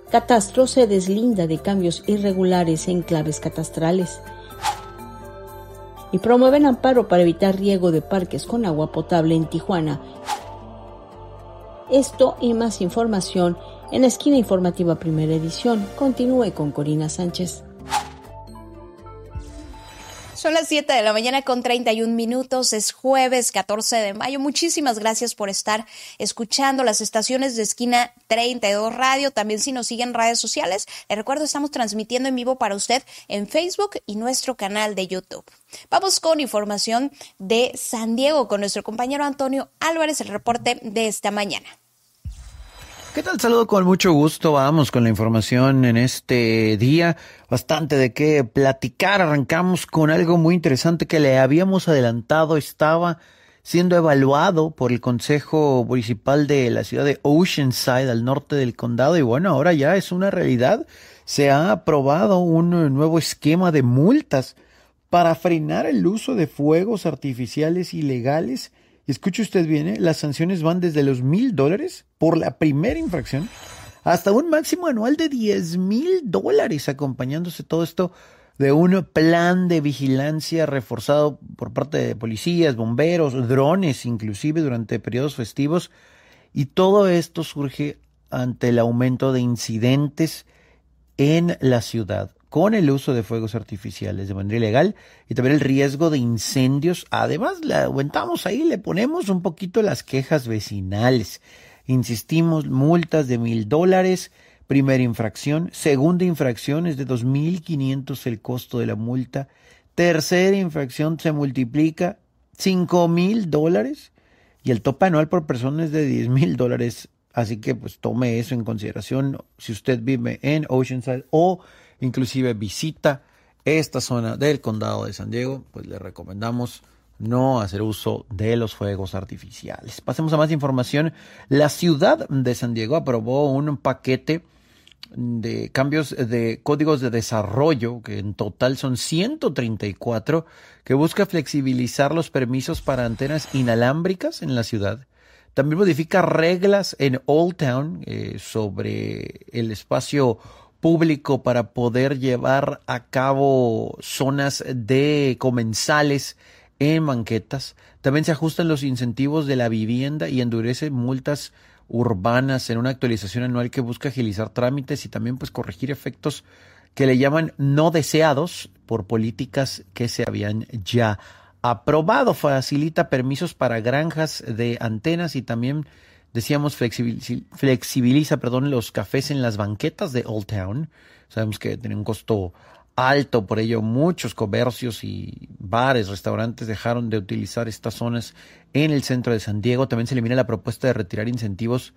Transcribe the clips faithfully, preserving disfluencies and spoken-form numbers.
Catastro se deslinda de cambios irregulares en claves catastrales. Y promueven amparo para evitar riego de parques con agua potable en Tijuana. Esto y más información en Esquina Informativa Primera Edición. Continúe con Corina Sánchez. Son las siete de la mañana con treinta y un minutos, es jueves catorce de mayo. Muchísimas gracias por estar escuchando las estaciones de Esquina treinta y dos Radio. También si nos siguen en redes sociales, les recuerdo, estamos transmitiendo en vivo para usted en Facebook y nuestro canal de YouTube. Vamos con información de San Diego con nuestro compañero Antonio Álvarez, el reporte de esta mañana. ¿Qué tal? Saludo con mucho gusto. Vamos con la información en este día. Bastante de qué platicar. Arrancamos con algo muy interesante que le habíamos adelantado. Estaba siendo evaluado por el Consejo Municipal de la ciudad de Oceanside, al norte del condado. Y bueno, ahora ya es una realidad. Se ha aprobado un nuevo esquema de multas para frenar el uso de fuegos artificiales ilegales. Y escuche usted bien, ¿eh? Las sanciones van desde los mil dólares por la primera infracción hasta un máximo anual de diez mil dólares, acompañándose todo esto de un plan de vigilancia reforzado por parte de policías, bomberos, drones, inclusive durante periodos festivos. Y todo esto surge ante el aumento de incidentes en la ciudad con el uso de fuegos artificiales de manera ilegal y también el riesgo de incendios. Además, le aumentamos ahí, le ponemos un poquito las quejas vecinales. Insistimos, multas de mil dólares, primera infracción. Segunda infracción es de dos mil quinientos el costo de la multa. Tercera infracción se multiplica cinco mil dólares y el tope anual por persona es de diez mil dólares. Así que pues tome eso en consideración si usted vive en Oceanside o inclusive visita esta zona del condado de San Diego, pues le recomendamos no hacer uso de los fuegos artificiales. Pasemos a más información. La ciudad de San Diego aprobó un paquete de cambios de códigos de desarrollo, que en total son ciento treinta y cuatro, que busca flexibilizar los permisos para antenas inalámbricas en la ciudad. También modifica reglas en Old Town eh, sobre el espacio público para poder llevar a cabo zonas de comensales en banquetas. También se ajustan los incentivos de la vivienda y endurece multas urbanas en una actualización anual que busca agilizar trámites y también pues corregir efectos que le llaman no deseados por políticas que se habían ya aprobado. Facilita permisos para granjas de antenas y también decíamos flexibiliza, flexibiliza perdón, los cafés en las banquetas de Old Town. Sabemos que tiene un costo alto, por ello muchos comercios y bares, restaurantes dejaron de utilizar estas zonas en el centro de San Diego. También se elimina la propuesta de retirar incentivos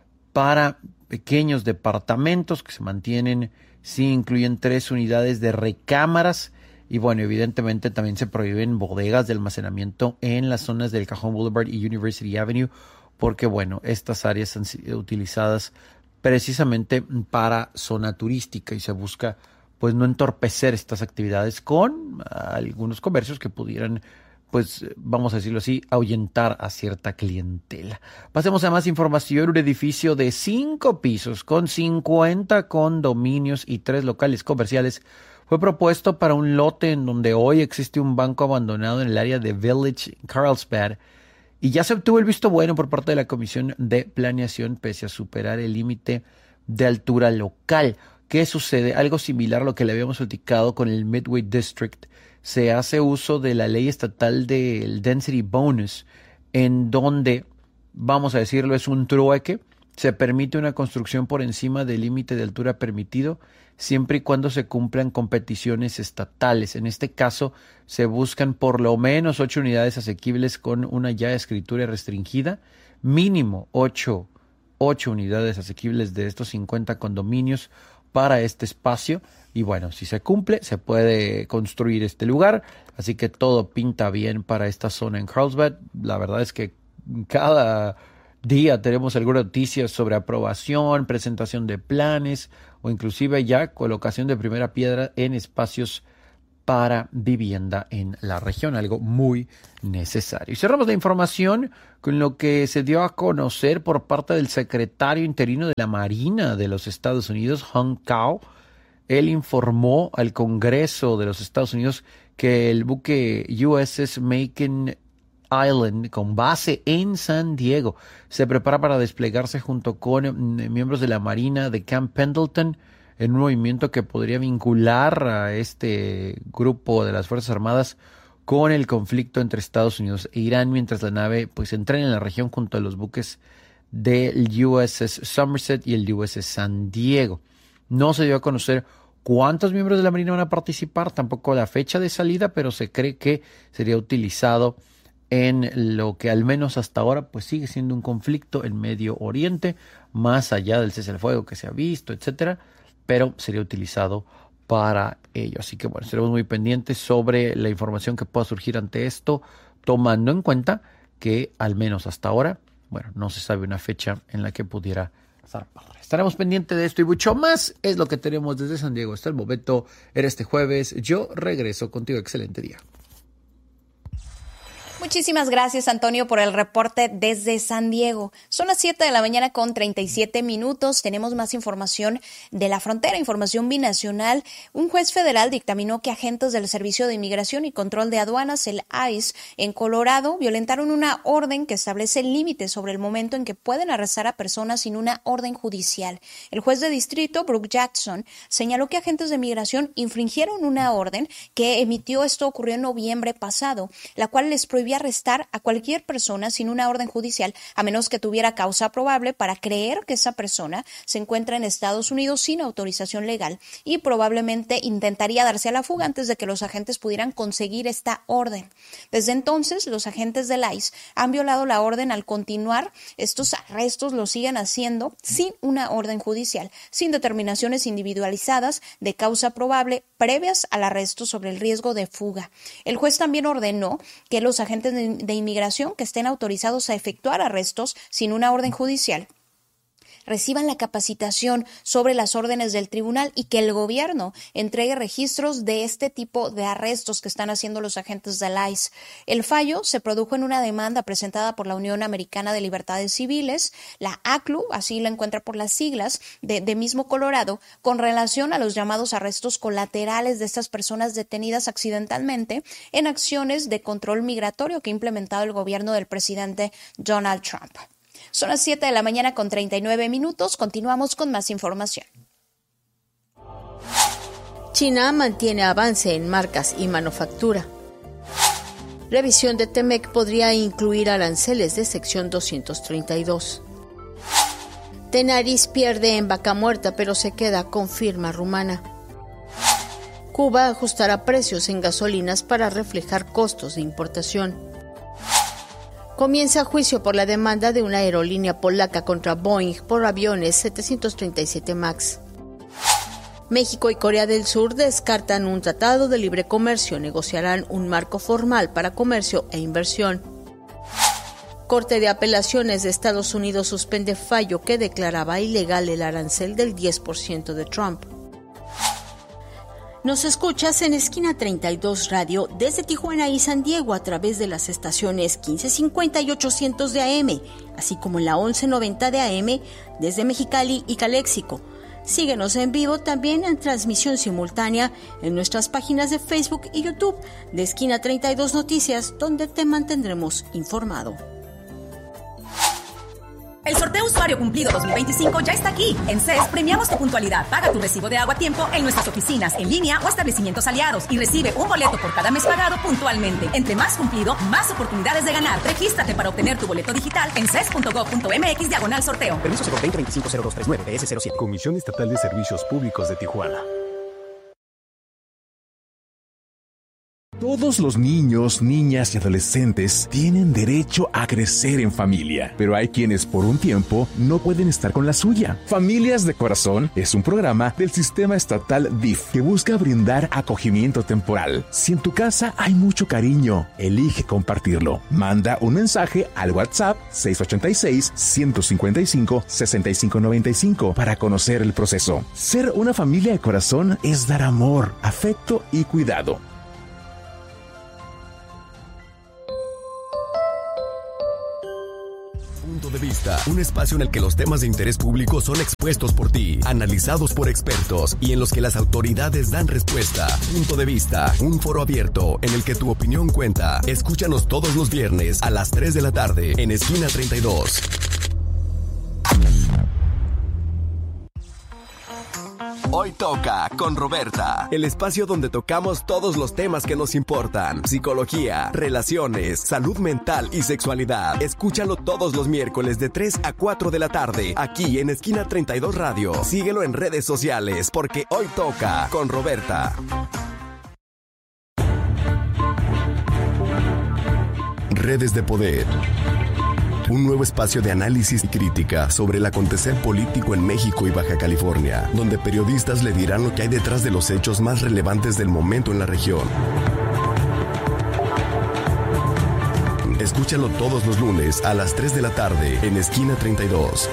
para pequeños departamentos que se mantienen si incluyen tres unidades de recámaras. Y bueno, evidentemente también se prohíben bodegas de almacenamiento en las zonas del Cajón Boulevard y University Avenue, porque bueno, estas áreas han sido utilizadas precisamente para zona turística y se busca pues no entorpecer estas actividades con algunos comercios que pudieran, pues vamos a decirlo así, ahuyentar a cierta clientela. Pasemos a más información. Un edificio de cinco pisos con cincuenta condominios y tres locales comerciales fue propuesto para un lote en donde hoy existe un banco abandonado en el área de Village Carlsbad y ya se obtuvo el visto bueno por parte de la Comisión de Planeación pese a superar el límite de altura local. ¿Qué sucede? Algo similar a lo que le habíamos platicado con el Midway District. Se hace uso de la ley estatal del Density Bonus, en donde, vamos a decirlo, es un trueque. Se permite una construcción por encima del límite de altura permitido, siempre y cuando se cumplan competiciones estatales. En este caso, se buscan por lo menos ocho unidades asequibles con una ya escritura restringida, mínimo ocho, ocho unidades asequibles de estos cincuenta condominios para este espacio. Y bueno, si se cumple, se puede construir este lugar. Así que todo pinta bien para esta zona en Carlsbad. La verdad es que cada día tenemos alguna noticia sobre aprobación, presentación de planes o inclusive ya colocación de primera piedra en espacios para vivienda en la región, algo muy necesario. Y cerramos la información con lo que se dio a conocer por parte del secretario interino de la Marina de los Estados Unidos, Hong Cao. Él informó al Congreso de los Estados Unidos que el buque U S S Makin Island, con base en San Diego, se prepara para desplegarse junto con miembros de la Marina de Camp Pendleton en un movimiento que podría vincular a este grupo de las Fuerzas Armadas con el conflicto entre Estados Unidos e Irán, mientras la nave pues entrena en la región junto a los buques del U S S Somerset y el U S S San Diego. No se dio a conocer cuántos miembros de la Marina van a participar, tampoco la fecha de salida, pero se cree que sería utilizado en lo que al menos hasta ahora pues sigue siendo un conflicto en Medio Oriente, más allá del cese al fuego que se ha visto, etcétera, pero sería utilizado para ello. Así que bueno, estaremos muy pendientes sobre la información que pueda surgir ante esto, tomando en cuenta que al menos hasta ahora, bueno, no se sabe una fecha en la que pudiera zarpar. Estaremos pendientes de esto y mucho más. Es lo que tenemos desde San Diego hasta el momento. Era este jueves. Yo regreso contigo. Excelente día. Muchísimas gracias, Antonio, por el reporte desde San Diego. Son las siete de la mañana con treinta y siete minutos. Tenemos más información de la frontera, información binacional. Un juez federal dictaminó que agentes del Servicio de Inmigración y Control de Aduanas, el I C E, en Colorado, violentaron una orden que establece límites sobre el momento en que pueden arrestar a personas sin una orden judicial. El juez de distrito, Brooke Jackson, señaló que agentes de migración infringieron una orden que emitió, esto ocurrió en noviembre pasado, la cual les prohibía arrestar a cualquier persona sin una orden judicial, a menos que tuviera causa probable para creer que esa persona se encuentra en Estados Unidos sin autorización legal y probablemente intentaría darse a la fuga antes de que los agentes pudieran conseguir esta orden. Desde entonces, los agentes del I C E han violado la orden al continuar. Estos arrestos lo siguen haciendo sin una orden judicial, sin determinaciones individualizadas de causa probable previas al arresto sobre el riesgo de fuga. El juez también ordenó que los agentes de, de inmigración que estén autorizados a efectuar arrestos sin una orden judicial reciban la capacitación sobre las órdenes del tribunal y que el gobierno entregue registros de este tipo de arrestos que están haciendo los agentes del I C E. El fallo se produjo en una demanda presentada por la Unión Americana de Libertades Civiles, la A C L U, así la encuentra por las siglas, de, de mismo Colorado, con relación a los llamados arrestos colaterales de estas personas detenidas accidentalmente en acciones de control migratorio que ha implementado el gobierno del presidente Donald Trump. Son las siete de la mañana con treinta y nueve minutos. Continuamos con más información. China mantiene avance en marcas y manufactura. Revisión de Temec podría incluir aranceles de sección doscientos treinta y dos. Tenaris pierde en Vaca Muerta pero se queda con firma rumana. Cuba ajustará precios en gasolinas para reflejar costos de importación. Comienza juicio por la demanda de una aerolínea polaca contra Boeing por aviones setecientos treinta y siete MAX. México y Corea del Sur descartan un tratado de libre comercio, negociarán un marco formal para comercio e inversión. Corte de Apelaciones de Estados Unidos suspende fallo que declaraba ilegal el arancel del diez por ciento de Trump. Nos escuchas en Esquina treinta y dos Radio desde Tijuana y San Diego a través de las estaciones quince cincuenta y ochocientos de A M, así como en la once noventa de A M desde Mexicali y Caléxico. Síguenos en vivo también en transmisión simultánea en nuestras páginas de Facebook y YouTube de Esquina treinta y dos Noticias, donde te mantendremos informado. El sorteo Usuario Cumplido dos mil veinticinco ya está aquí. En C E S premiamos tu puntualidad. Paga tu recibo de agua a tiempo en nuestras oficinas, en línea o establecimientos aliados y recibe un boleto por cada mes pagado puntualmente. Entre más cumplido, más oportunidades de ganar. Regístrate para obtener tu boleto digital en ces punto gov punto mx diagonal sorteo. Permiso cero veinte veinticinco cero dos treinta y nueve B S cero siete. Comisión Estatal de Servicios Públicos de Tijuana. Todos los niños, niñas y adolescentes tienen derecho a crecer en familia, pero hay quienes por un tiempo no pueden estar con la suya. Familias de Corazón es un programa del sistema estatal D I F que busca brindar acogimiento temporal. Si en tu casa hay mucho cariño, elige compartirlo. Manda un mensaje al WhatsApp seis ocho seis, uno cinco cinco, seis cinco nueve cinco para conocer el proceso. Ser una familia de corazón es dar amor, afecto y cuidado. Vista, un espacio en el que los temas de interés público son expuestos por ti, analizados por expertos y en los que las autoridades dan respuesta. Punto de Vista, un foro abierto en el que tu opinión cuenta. Escúchanos todos los viernes a las tres de la tarde en Esquina treinta y dos. Hoy toca con Roberta, el espacio donde tocamos todos los temas que nos importan: psicología, relaciones, salud mental y sexualidad. Escúchalo todos los miércoles de tres a cuatro de la tarde, aquí en Esquina treinta y dos Radio. Síguelo en redes sociales, porque Hoy toca con Roberta. Redes de Poder. Un nuevo espacio de análisis y crítica sobre el acontecer político en México y Baja California, donde periodistas le dirán lo que hay detrás de los hechos más relevantes del momento en la región. Escúchalo todos los lunes a las tres de la tarde en Esquina treinta y dos.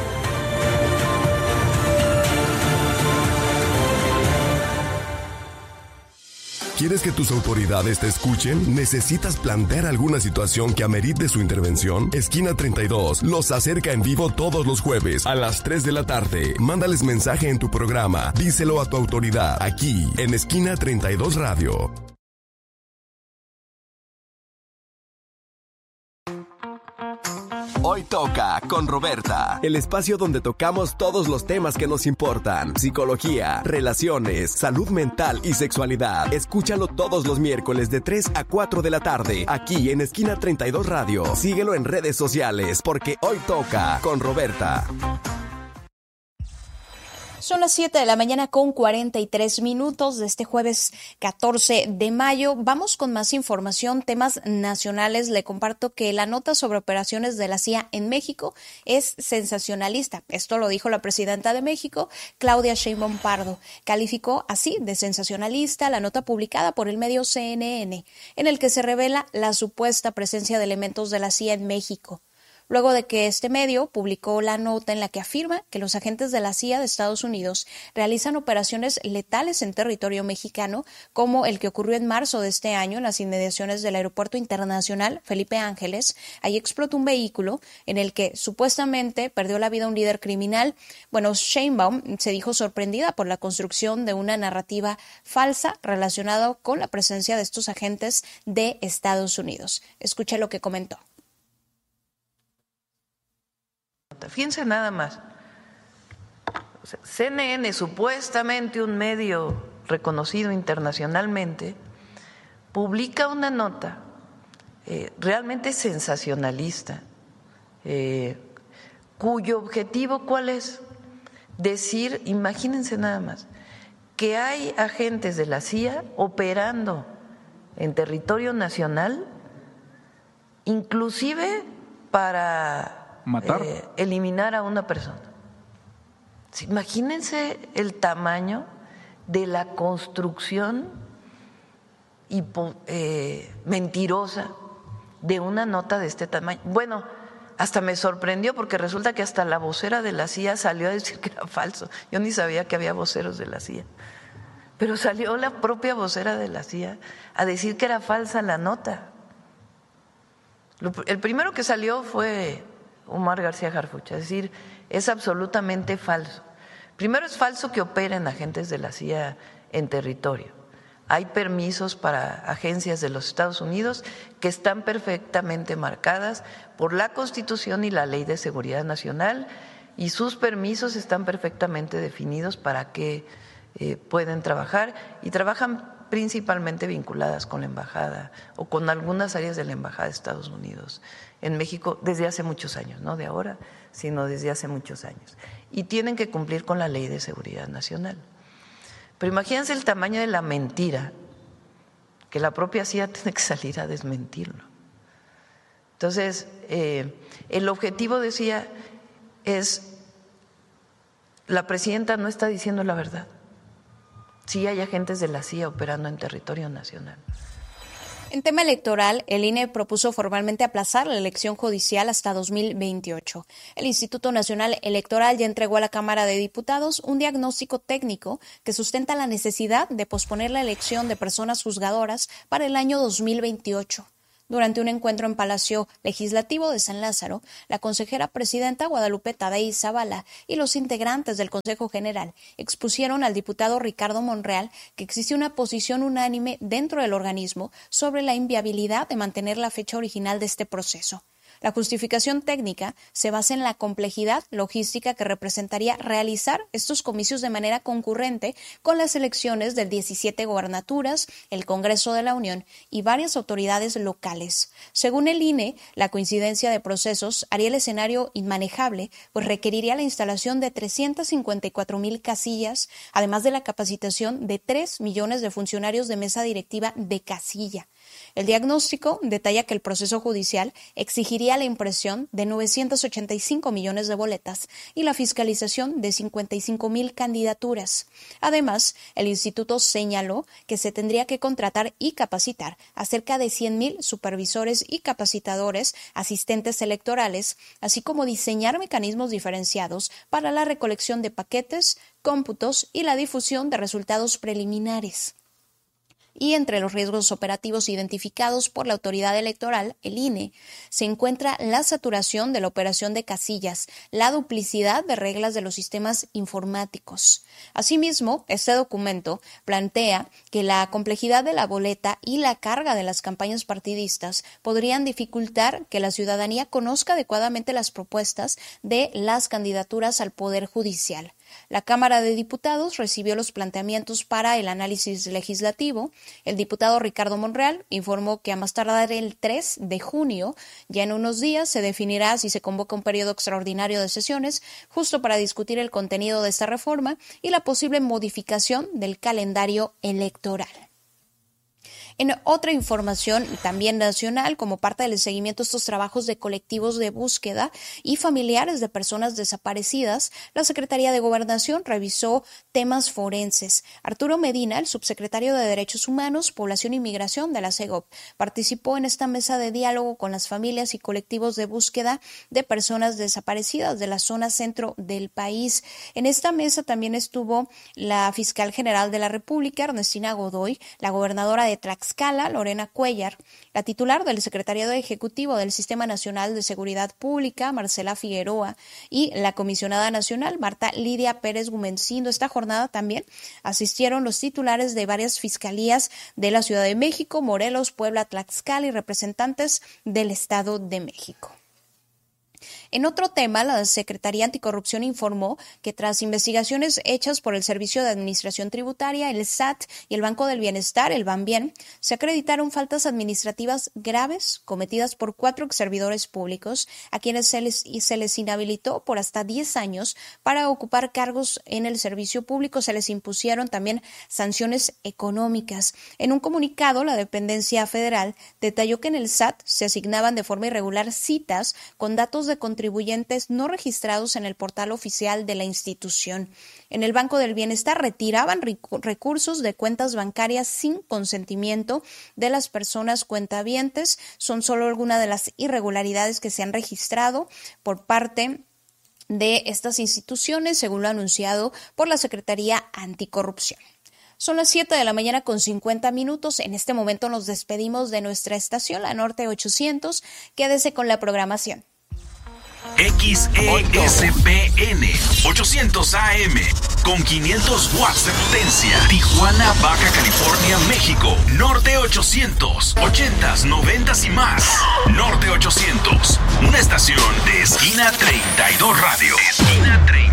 ¿Quieres que tus autoridades te escuchen? ¿Necesitas plantear alguna situación que amerite su intervención? Esquina treinta y dos los acerca en vivo todos los jueves a las tres de la tarde. Mándales mensaje en tu programa. Díselo a tu autoridad aquí en Esquina treinta y dos Radio. Hoy toca con Roberta, el espacio donde tocamos todos los temas que nos importan: psicología, relaciones, salud mental y sexualidad. Escúchalo todos los miércoles de tres a cuatro de la tarde, aquí en Esquina treinta y dos Radio. Síguelo en redes sociales, porque Hoy toca con Roberta. Son las siete de la mañana con cuarenta y tres minutos de este jueves catorce de mayo. Vamos con más información, temas nacionales. Le comparto que la nota sobre operaciones de la C I A en México es sensacionalista. Esto lo dijo la presidenta de México, Claudia Sheinbaum Pardo. Calificó así de sensacionalista la nota publicada por el medio C N N, en el que se revela la supuesta presencia de elementos de la C I A en México. Luego de que este medio publicó la nota en la que afirma que los agentes de la C I A de Estados Unidos realizan operaciones letales en territorio mexicano, como el que ocurrió en marzo de este año en las inmediaciones del Aeropuerto Internacional Felipe Ángeles. Ahí explotó un vehículo en el que supuestamente perdió la vida un líder criminal. Bueno, Sheinbaum se dijo sorprendida por la construcción de una narrativa falsa relacionada con la presencia de estos agentes de Estados Unidos. Escuche lo que comentó. Fíjense nada más, o sea, C N N, supuestamente un medio reconocido internacionalmente, publica una nota eh, realmente sensacionalista, eh, cuyo objetivo, ¿cuál es? Decir, imagínense nada más, que hay agentes de la C I A operando en territorio nacional, inclusive para matar, eh, eliminar a una persona. Imagínense el tamaño de la construcción hipo, eh, mentirosa de una nota de este tamaño. Bueno, hasta me sorprendió porque resulta que hasta la vocera de la C I A salió a decir que era falso. Yo ni sabía que había voceros de la C I A, pero salió la propia vocera de la C I A a decir que era falsa la nota. El primero que salió fue Omar García Harfuch, es decir, es absolutamente falso. Primero, es falso que operen agentes de la C I A en territorio. Hay permisos para agencias de los Estados Unidos que están perfectamente marcadas por la Constitución y la Ley de Seguridad Nacional, y sus permisos están perfectamente definidos para que eh, pueden trabajar, y trabajan principalmente vinculadas con la embajada o con algunas áreas de la embajada de Estados Unidos en México desde hace muchos años, no de ahora, sino desde hace muchos años. Y tienen que cumplir con la Ley de Seguridad Nacional. Pero imagínense el tamaño de la mentira, que la propia C I A tiene que salir a desmentirlo. Entonces, eh, el objetivo, decía, es, la presidenta no está diciendo la verdad. Sí hay agentes de la C I A operando en territorio nacional. En tema electoral, el I N E propuso formalmente aplazar la elección judicial hasta dos mil veintiocho. El Instituto Nacional Electoral ya entregó a la Cámara de Diputados un diagnóstico técnico que sustenta la necesidad de posponer la elección de personas juzgadoras para el año dos mil veintiocho. Durante un encuentro en Palacio Legislativo de San Lázaro, la consejera presidenta Guadalupe Tadei Zavala y los integrantes del Consejo General expusieron al diputado Ricardo Monreal que existe una posición unánime dentro del organismo sobre la inviabilidad de mantener la fecha original de este proceso. La justificación técnica se basa en la complejidad logística que representaría realizar estos comicios de manera concurrente con las elecciones del diecisiete gobernaturas, el Congreso de la Unión y varias autoridades locales. Según el I N E, la coincidencia de procesos haría el escenario inmanejable, pues requeriría la instalación de trescientas cincuenta y cuatro mil casillas, además de la capacitación de tres millones de funcionarios de mesa directiva de casilla. El diagnóstico detalla que el proceso judicial exigiría la impresión de novecientos ochenta y cinco millones de boletas y la fiscalización de cincuenta y cinco mil candidaturas. Además, el instituto señaló que se tendría que contratar y capacitar a cerca de cien mil supervisores y capacitadores, asistentes electorales, así como diseñar mecanismos diferenciados para la recolección de paquetes, cómputos y la difusión de resultados preliminares. Y entre los riesgos operativos identificados por la autoridad electoral, el I N E, se encuentra la saturación de la operación de casillas, la duplicidad de reglas de los sistemas informáticos. Asimismo, este documento plantea que la complejidad de la boleta y la carga de las campañas partidistas podrían dificultar que la ciudadanía conozca adecuadamente las propuestas de las candidaturas al Poder Judicial. La Cámara de Diputados recibió los planteamientos para el análisis legislativo. El diputado Ricardo Monreal informó que a más tardar el tres de junio, ya en unos días, se definirá si se convoca un periodo extraordinario de sesiones, justo para discutir el contenido de esta reforma y la posible modificación del calendario electoral. En otra información también nacional, como parte del seguimiento de estos trabajos de colectivos de búsqueda y familiares de personas desaparecidas, la Secretaría de Gobernación revisó temas forenses. Arturo Medina, el subsecretario de Derechos Humanos, Población y Migración de la SEGOP, participó en esta mesa de diálogo con las familias y colectivos de búsqueda de personas desaparecidas de la zona centro del país. En esta mesa también estuvo la fiscal general de la República, Ernestina Godoy, la gobernadora de Tlaxcala, Lorena Cuellar, la titular del Secretariado Ejecutivo del Sistema Nacional de Seguridad Pública, Marcela Figueroa, y la comisionada nacional, Marta Lidia Pérez Gumencindo. Esta jornada también asistieron los titulares de varias fiscalías de la Ciudad de México, Morelos, Puebla, Tlaxcala y representantes del Estado de México. En otro tema, la Secretaría Anticorrupción informó que tras investigaciones hechas por el Servicio de Administración Tributaria, el S A T y el Banco del Bienestar, el Banbien, se acreditaron faltas administrativas graves cometidas por cuatro exservidores públicos a quienes se les, se les inhabilitó por hasta diez años para ocupar cargos en el servicio público. Se les impusieron también sanciones económicas. En un comunicado, la dependencia federal detalló que en el S A T se asignaban de forma irregular citas con datos de contribuyentes no registrados en el portal oficial de la institución. En el Banco del Bienestar retiraban recursos de cuentas bancarias sin consentimiento de las personas cuentavientes. Son solo algunas de las irregularidades que se han registrado por parte de estas instituciones, según lo anunciado por la Secretaría Anticorrupción. Son las siete de la mañana con cincuenta minutos. En este momento nos despedimos de nuestra estación, la Norte ochocientos. Quédese con la programación. X E S P N ochocientos A M con quinientos watts de potencia. Tijuana, Baja California, México. Norte ochocientos, ochentas, noventas y más. Norte ochocientos, una estación de Esquina treinta y dos Radio. Esquina treinta y dos.